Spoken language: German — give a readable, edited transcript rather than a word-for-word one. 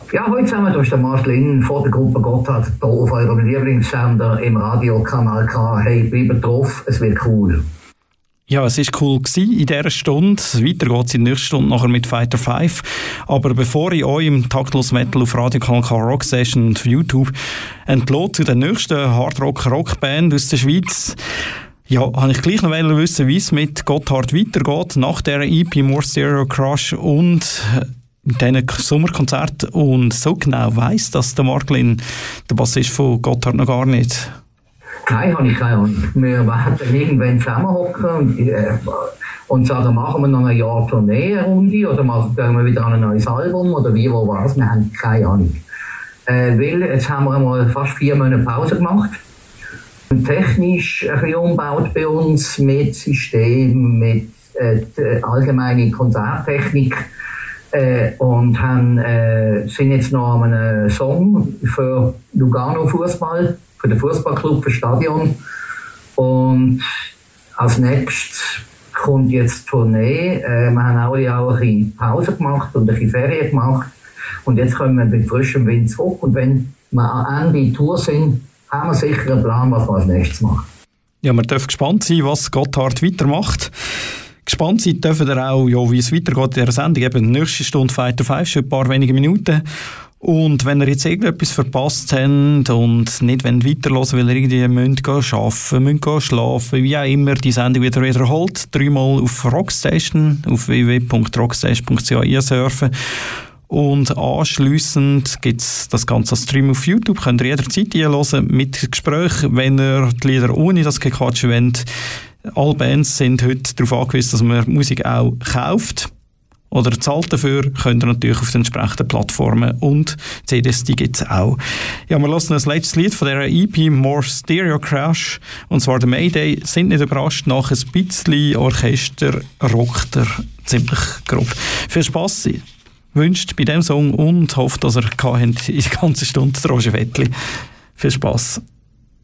Ja, heute zusammen, da ist der Marcelin von der Gruppe Gotthard hier auf eurem Lieblingssender im Radiokanal K. Hey, bleibt drauf, es wird cool. Ja, es war cool in dieser Stunde. Weiter geht es in der nächsten Stunde nachher mit Fighter 5. Aber bevor ich euch im Taktlos Metal auf Radiokanal K Rock Station und auf YouTube entlohne zu der nächsten Hardrock-Rockband aus der Schweiz, ja, habe ich gleich noch wissen, wie es mit Gotthard weitergeht nach der EP More Stereo Crush und diesen Sommerkonzert. Und so genau weiss das der Marcelin, der Bassist von Gotthard, noch gar nicht. Nein, habe ich keine Ahnung. Wir werden irgendwann zusammenhocken und sagen, machen wir noch ein Jahr Tournee-Runde oder gehen wir wieder an ein neues Album oder wie, wo, was. Wir haben keine Ahnung. Weil jetzt haben wir einmal fast 4 Monate Pause gemacht. Technisch ein bisschen umgebaut bei uns mit System, mit allgemeiner Konzerttechnik und sind jetzt noch an einem Song für Lugano Fußball, für den Fußballclub, für das Stadion. Und als nächstes kommt jetzt die Tournee. Wir haben alle auch ein bisschen Pause gemacht und ein bisschen Ferien gemacht. Und jetzt kommen wir mit frischem Wind zurück. Und wenn wir am Ende der Tour sind, haben wir sicher einen Plan, was wir als nächstes machen. Ja, wir dürfen gespannt sein, was Gotthard weitermacht. Gespannt sein dürfen wir auch, ja, wie es weitergeht in dieser Sendung. Eben nächste Stunde Fighter 5, schon ein paar wenige Minuten. Und wenn ihr jetzt irgendetwas verpasst habt und nicht weiterhören, weil ihr irgendwie arbeiten müsst, schlafen, wie auch immer, die Sendung wieder wiederholt, 3-mal auf Rockstation, auf www.rockstation.ch surfen. Und anschliessend gibt es das Ganze als Stream auf YouTube, könnt ihr jederzeit einhören mit Gesprächen, wenn ihr die Lieder ohne das Gequatschen wollt. Alle Bands sind heute darauf angewiesen, dass man Musik auch kauft oder zahlt dafür, könnt ihr natürlich auf den entsprechenden Plattformen und CDs, die gibt es auch. Ja, wir hören das letzte Lied von dieser EP More Stereo Crash, und zwar der Mayday. Sind nicht überrascht, nach ein bisschen Orchester rockt er ziemlich grob. Viel Spass wünscht bei diesem Song und hofft, dass ihr in der ganzen Stunde Roger Wettli. Viel Spass.